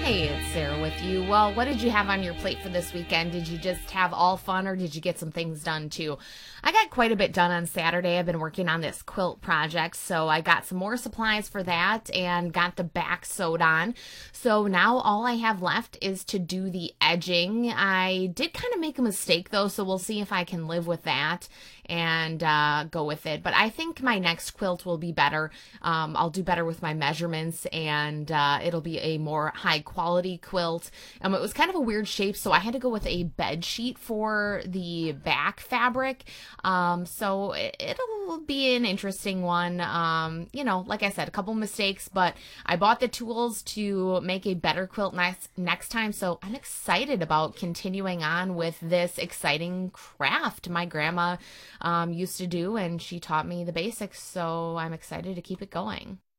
It's Sarah with you. Well, what did you have on your plate for this weekend? Did you just have all fun or did you get some things done too? I got quite a bit done on Saturday. I've been working on this quilt project, so I got some more supplies for that and got the back sewed on. So now all I have left is to do the edging. I did kind of make a mistake though, so we'll see if I can live with that and go with it. But I think my next quilt will be better. I'll do better with my measurements and it'll be a more high quality quilt. It was kind of a weird shape, so I had to go with a bed sheet for the back fabric. So it'll be an interesting one. Like I said, a couple mistakes, but I bought the tools to make a better quilt next time. So I'm excited about continuing on with this exciting craft my grandma used to do, and she taught me the basics. So I'm excited to keep it going.